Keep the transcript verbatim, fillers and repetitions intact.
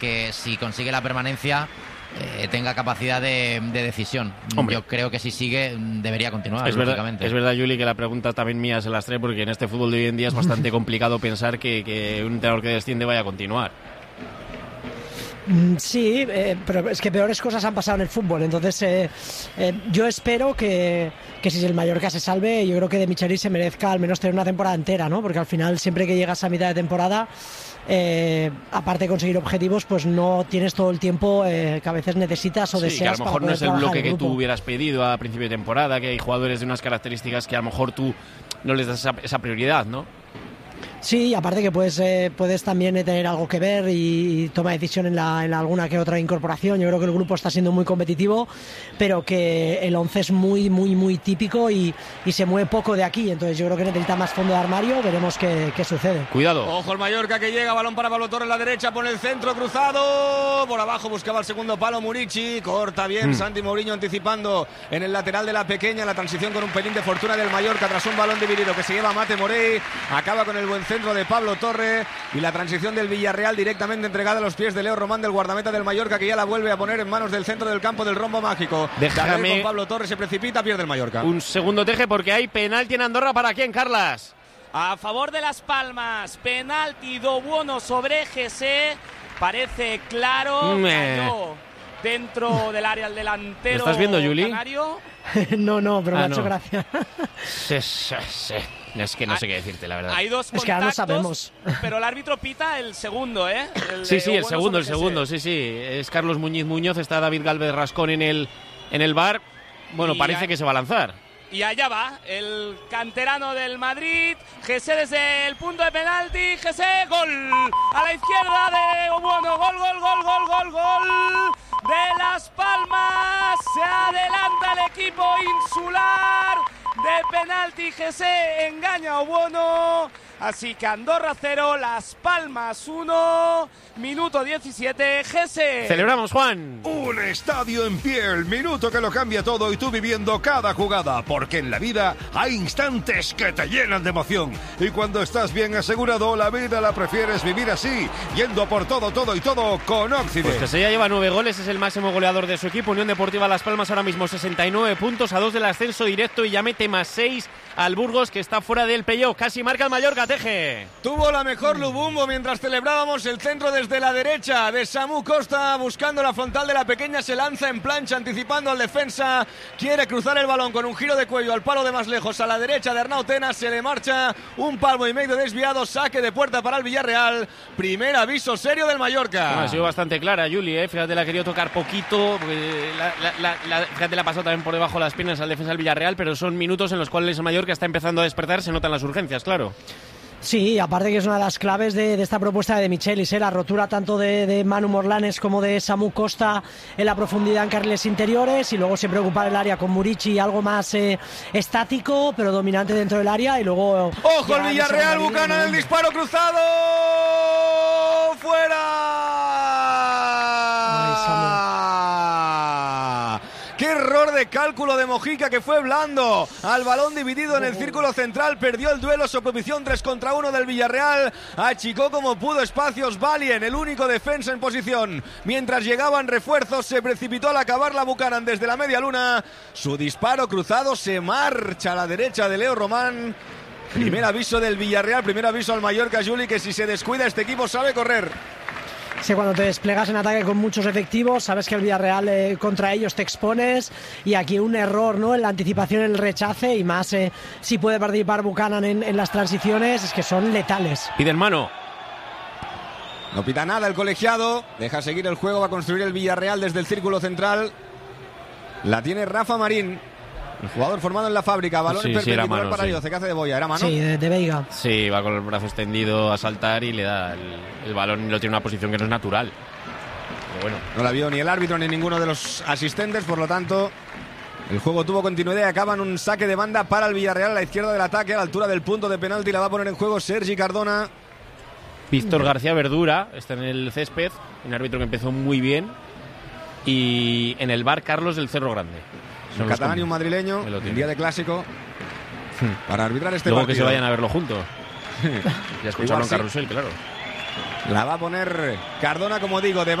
que si consigue la permanencia eh, tenga capacidad de, de decisión. Hombre. Yo creo que si sigue debería continuar, Es verdad, lógicamente. es verdad, Juli, que la pregunta también mía se las trae, porque en este fútbol de hoy en día es bastante complicado pensar que, que un entrenador que desciende vaya a continuar. Sí, eh, pero es que peores cosas han pasado en el fútbol. Entonces eh, eh, yo espero que, que si el Mallorca se salve, yo creo que De Michelis se merezca al menos tener una temporada entera, ¿no? Porque al final siempre que llegas a mitad de temporada, eh, aparte de conseguir objetivos, pues no tienes todo el tiempo eh, que a veces necesitas o sí, deseas. Que a lo mejor para no es el bloque el que tú hubieras pedido a principio de temporada, que hay jugadores de unas características que a lo mejor tú no les das esa, esa prioridad, ¿no? Sí, y aparte que puedes, eh, puedes también eh, tener algo que ver y, y toma decisión en, la, en la alguna que otra incorporación. Yo creo que el grupo está siendo muy competitivo, pero que el once es muy, muy, muy típico y, y se mueve poco de aquí. Entonces yo creo que necesita más fondo de armario. Veremos qué, qué sucede. Cuidado. Ojo el Mallorca que llega, balón para Pablo Torres, la derecha, pone el centro cruzado. Por abajo buscaba el segundo palo Murici. Corta bien mm. Santi Mourinho anticipando en el lateral de la pequeña. La transición con un pelín de fortuna del Mallorca tras un balón dividido que se lleva Mate Morey. Acaba con el buen centro de Pablo Torre y la transición del Villarreal directamente entregada a los pies de Leo Román, del guardameta del Mallorca, que ya la vuelve a poner en manos del centro del campo del rombo mágico. Déjame con Pablo Torre, se precipita, pierde el Mallorca. Un segundo, Teje, porque hay penalti en Andorra. ¿Para quién, Carlas? A favor de Las Palmas, penalti do bueno sobre G C, parece claro, Me... cayó dentro del área el delantero. ¿Lo estás viendo, Juli? no, no, pero ah, me ha no. hecho gracia. Sí, sí, sí. Es que no sé qué decirte, la verdad. Hay dos es que ahora no sabemos. Pero el árbitro pita el segundo, ¿eh? El sí, sí, el bueno segundo, el G C. segundo, sí, sí. Es Carlos Muñiz Muñoz, está David Gálvez Rascón en el, en el bar. Bueno, y parece a... que se va a lanzar. Y allá va, el canterano del Madrid, G C desde el punto de penalti, G C, gol a la izquierda de Obuono, gol, gol, gol, gol, gol, gol de Las Palmas, se adelanta el equipo insular, de penalti G C engaña a Obuono, así que Andorra cero, Las Palmas uno, minuto diecisiete, G C. Celebramos, Juan. Un estadio en pie, el minuto que lo cambia todo y tú viviendo cada jugada, porque en la vida hay instantes que te llenan de emoción y cuando estás bien asegurado, la vida la prefieres vivir así, yendo por todo, todo y todo con Occident. Pues que se ya lleva nueve goles, es el máximo goleador de su equipo. Unión Deportiva Las Palmas ahora mismo sesenta y nueve puntos, a dos del ascenso directo, y ya mete más seis al Burgos, que está fuera del playoff. Casi marca el Mallorca, Teje. Tuvo la mejor Lubumbo mientras celebrábamos el centro desde la derecha de Samu Costa, buscando la frontal de la pequeña, se lanza en plancha anticipando al defensa, quiere cruzar el balón con un giro de cuello al palo de más lejos, a la derecha de Arnau Tenas, se le marcha un palmo y medio desviado, saque de puerta para el Villarreal, primer aviso serio del Mallorca. Bueno, ha sido bastante clara, Juli, ¿eh? Fíjate, la ha querido tocar poquito, porque la, la, la, la, fíjate, la ha pasado también por debajo de las piernas al defensa del Villarreal, pero son minutos en los cuales el Mallorca está empezando a despertar, se notan las urgencias, claro. Sí, aparte que es una de las claves de, de esta propuesta de De Michelis, ¿eh? La rotura tanto de, de Manu Morlanes como de Samu Costa en la profundidad en carriles interiores, y luego siempre ocupar el área con Murici, algo más eh, estático pero dominante dentro del área, y luego... ¡Ojo el Villarreal! Buchanan, el disparo cruzado, ¡fuera! Ay, Samu. ¡Qué error de cálculo de Mojica, que fue blando al balón dividido en el círculo central! Perdió el duelo, su posición tres contra uno del Villarreal, achicó como pudo espacios Valien, el único defensa en posición. Mientras llegaban refuerzos, se precipitó al acabar la Buchanan desde la media luna. Su disparo cruzado se marcha a la derecha de Leo Román. Primer aviso del Villarreal, primer aviso al Mallorca, Juli, que si se descuida este equipo sabe correr. Sí, cuando te desplegas en ataque con muchos efectivos, sabes que el Villarreal eh, contra ellos te expones, y aquí un error, ¿no?, en la anticipación, en el rechace, y más eh, si puede participar Buchanan en, en las transiciones, es que son letales. Pide mano. No pita nada el colegiado, deja seguir el juego, va a construir el Villarreal desde el círculo central. La tiene Rafa Marín, el jugador formado en la Fábrica, balón sí, en perpendicular sí, mano, para sí. ellos, que hace de boya, ¿era mano? Sí, de, de Veiga. Sí, va con el brazo extendido a saltar y le da el, el balón, y lo tiene en una posición que no es natural. Pero bueno. No la vio ni el árbitro ni ninguno de los asistentes, por lo tanto el juego tuvo continuidad y acaban un saque de banda para el Villarreal a la izquierda del ataque, a la altura del punto de penalti. La va a poner en juego Sergi Cardona. Víctor García Verdura está en el césped, un árbitro que empezó muy bien, y en el bar Carlos del Cerro Grande. Un catalán y un madrileño, en día de clásico, para arbitrar este Luego partido. que se vayan a verlo juntos. Ya escucharon Igual sí. Carrusel, claro. La va a poner Cardona, como digo, de